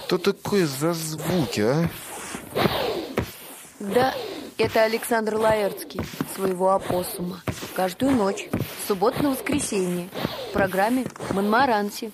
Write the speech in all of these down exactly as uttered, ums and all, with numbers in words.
Что такое за звуки, а? Да, это Александр Лаэртский, своего опоссума. Каждую ночь, с субботы на воскресенье, в программе «Монмаранси».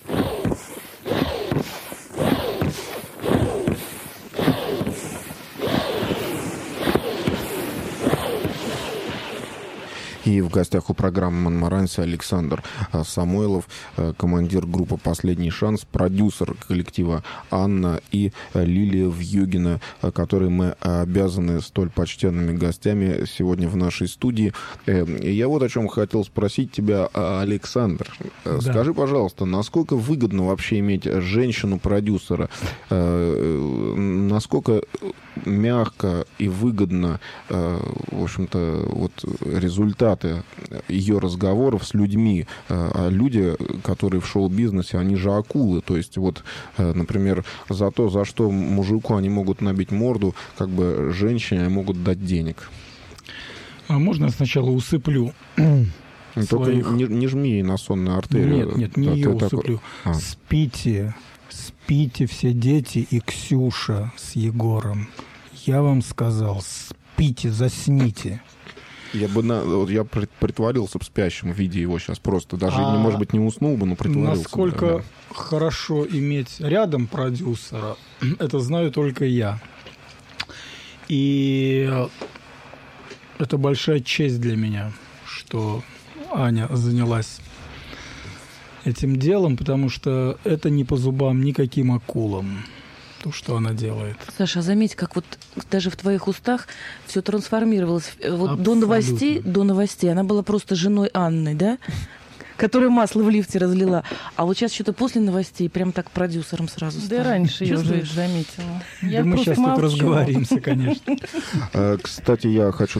И в гостях у программы «Монмаранси» Александр Самойлов, командир группы «Последний шанс», продюсер коллектива Анна и Лилия Вьюгина, которой мы обязаны столь почтенными гостями сегодня в нашей студии. Я вот о чем хотел спросить тебя, Александр. Да. Скажи, пожалуйста, насколько выгодно вообще иметь женщину-продюсера? Насколько мягко и выгодно, в общем-то, вот результаты ее разговоров с людьми, а люди, которые в шоу-бизнесе, они же акулы, то есть вот, например, за то, за что мужику они могут набить морду, как бы женщине могут дать денег. А можно я сначала усыплю? Только своих... не, не жми ей на сонную артерию. Нет, нет, не ее усыплю. А. Спите, спите все дети и Ксюша с Егором. Я вам сказал, спите, засните. Я бы на, вот я притворился в спящем виде его сейчас просто. Даже, а может быть, не уснул бы, но притворился. Насколько да, да. хорошо иметь рядом продюсера, это знаю только я. И это большая честь для меня, что Аня занялась этим делом, потому что это не по зубам никаким акулам. То, что она делает. Саша, заметь, как вот даже в твоих устах все трансформировалось. Вот до новостей, до новостей она была просто женой Анны, да? Которая масло в лифте разлила. А вот сейчас что-то после новостей прям так продюсером сразу стала. Да раньше я уже заметила. Да мы сейчас тут разговоримся, конечно. Кстати, я хочу